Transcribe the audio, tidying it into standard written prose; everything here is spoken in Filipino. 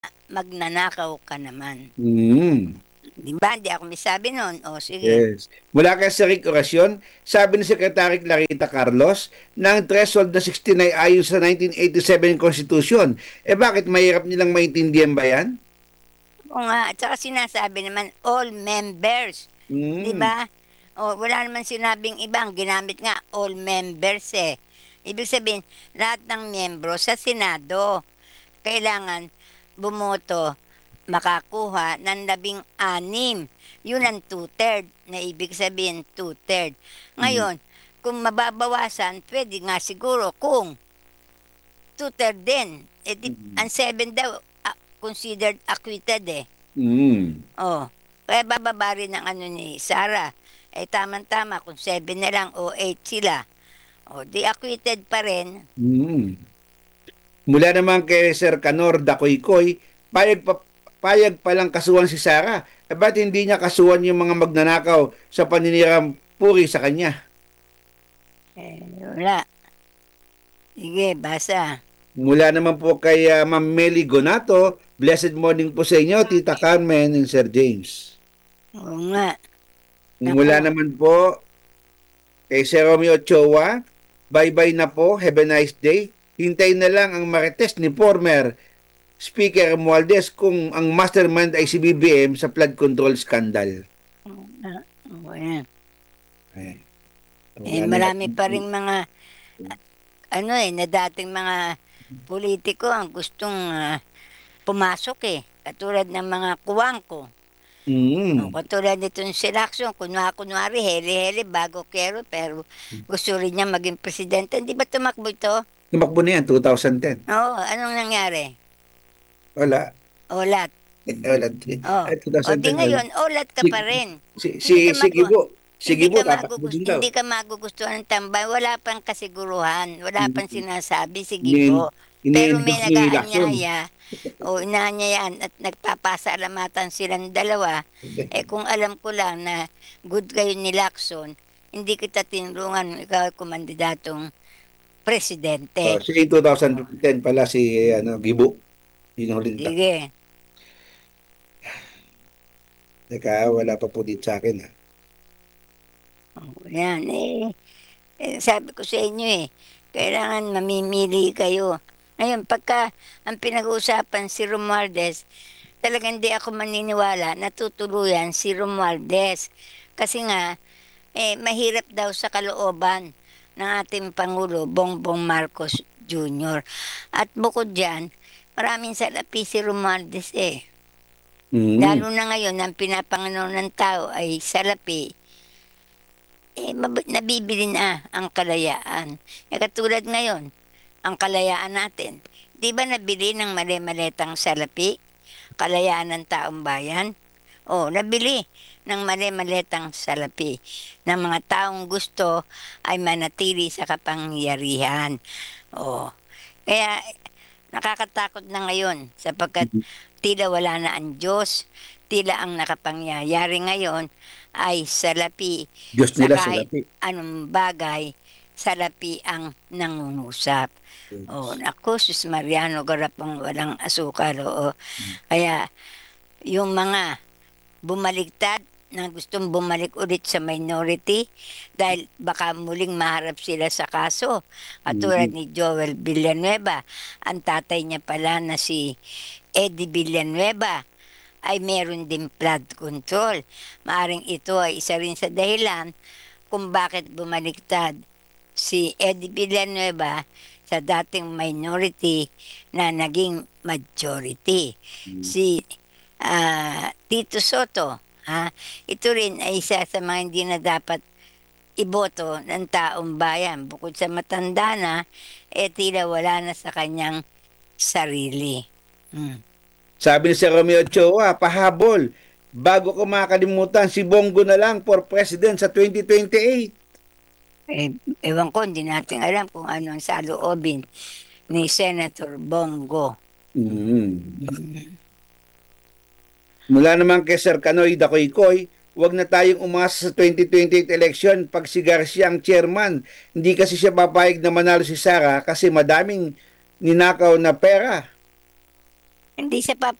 magnanakaw ka naman. Mm. Di ba? Hindi ako may sabi nun. O, sige. Yes. Mula kay Sir Orasyon, sabi ni Secretary Clarita Carlos na ang threshold na 69 ayon sa 1987 Constitution. Eh bakit mahirap nilang maintindihan ba yan? O nga, at saka sinasabi naman, all members. Di Mm. ba? O, wala naman sinabing ibang. Ginamit nga, all members eh. Ibig sabihin, lahat ng miyembro sa Senado, kailangan bumoto makakuha ng 16. Yun ang two-third, na ibig sabihin two-third. Mm. Ngayon, kung mababawasan, pwede nga siguro kung two-third din. Eh, Mm. ang 7 daw, considered acquitted eh. Mm. Oh, kaya bababa rin ang ano ni Sarah. Eh, tamang-tama, kung 7 na lang o 8 sila. O, di acquitted pa rin. Mm. Mula naman kay Sir Canor Dakoykoy, payag palang kasuhan si Sara. Eh ba't hindi niya kasuhan yung mga magnanakaw sa paninirang puri sa kanya? Eh, wala. Sige, basa. Mula naman po kay Ma'am Meli Gonato, blessed morning po sa inyo, Tita Carmen and Sir James. Oo nga. Naku, Mula naman po kay Sir Romeo Ochoa, bye-bye na po, have a nice day. Hintay na lang ang marites ni former Speaker Romualdez kung ang mastermind ay si BBM sa flood control scandal. oo nga. Oo, yan. Ay, Eh, wala na marami natin. pa rin mga, ano eh, na dating mga politiko ang gustong pumasok eh. Katulad ng mga kuwangko. O, Mm. katulad nitong si Lacson, kunwari, hele-hele, bago kero, pero gusto rin niya maging presidente. Hindi ba tumakbo ito? Tumakbo na yan, 2010. Oo, anong nangyari? Wala. Olat. Wala. Oh. Ay, O di 2010, wala. ngayon, olat ka Si, pa rin. Hindi ka sige po. Sige po, tatakbo din daw. hindi ka magugustuhan ng tambay. Wala pang kasiguruhan. Wala pang Mm. sinasabi. Sige Ini- po. Pero may Ini-endorse ni Lacson. nag-aanyaya o inaanyayan at nagpapasalamatan silang dalawa. Eh kung alam ko lang na good kayo ni Lacson, hindi kita tinulungan ikaw ay kumandidatong Oh, presidente. si 2010 pala si Gibo. Yun ang huling takbo. Sige. Teka, wala pa po dito sa akin. O, yan. Sabi ko sa inyo eh, kailangan mamimili kayo. Ngayon, pagka ang pinag-uusapan si Romualdez, talagang hindi ako maniniwala na tutuluyan si Romualdez. Kasi nga, mahirap daw sa kalooban ng ating Pangulo, Bongbong Marcos Jr. At bukod dyan, maraming salapi si Romualdez eh. Mm. Lalo na ngayon, ang pinapangano ng tao ay salapi. Nabibili na ang kalayaan. Katulad ngayon, ang kalayaan natin. Di ba nabili ng mali-maletang salapi? Kalayaan ng taong bayan? O, nabili ng mali-maletang salapi ng mga taong gusto ay manatili sa kapangyarihan. O, kaya nakakatakot na ngayon sapagkat tila wala na ang Diyos, tila ang nakapangyayari ngayon ay salapi Diyos sa nila kahit sila. anong bagay, salapi ang nangungusap. O, naku, sus Mariano, garapang walang asukal. Oo. Kaya, yung mga bumaliktad na gustong bumalik ulit sa minority dahil baka muling maharap sila sa kaso. Katulad ni Joel Villanueva, ang tatay niya pala na si Eddie Villanueva ay meron din flood control. Maaring ito ay isa rin sa dahilan kung bakit bumaliktad si Eddie Villanueva sa dating minority na naging majority. Si Tito Soto, ito rin ay isa sa mga hindi na dapat iboto ng taong bayan. Bukod sa matanda na, tila wala na sa kanyang sarili. Hmm. Sabi ni Sir Romeo Ochoa, pahabol. Bago ko makalimutan, si Bongo na lang for president sa 2028. Ewan ko, hindi natin alam kung ano ang saloobin ni Senator Bongo. Mm. Mula naman kay Sir Canoy Dakoykoy, wag na tayong umasa sa 2028 election pag si Garcia ang chairman. Hindi kasi siya papayag na manalo si Sara kasi madaming ninakaw na pera. Hindi siya